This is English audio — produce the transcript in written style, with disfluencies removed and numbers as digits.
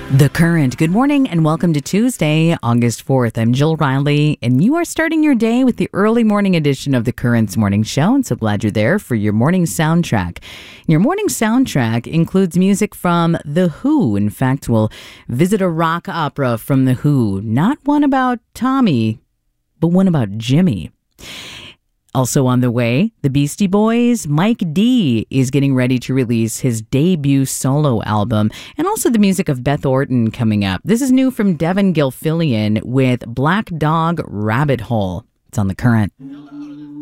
The Current. Good morning and welcome to Tuesday, August 4th. I'm Jill Riley, and you are starting your day with the early morning edition of The Current's Morning Show. And so glad you're there for your morning soundtrack. Your morning soundtrack includes music from The Who. In fact, we'll visit a rock opera from The Who. Not one about Tommy, but one about Jimmy. Also on the way, the Beastie Boys. Mike D is getting ready to release his debut solo album, and also the music of Beth Orton coming up. This is new from Devin Gilfillian with Black Dog Rabbit Hole. It's on The Current.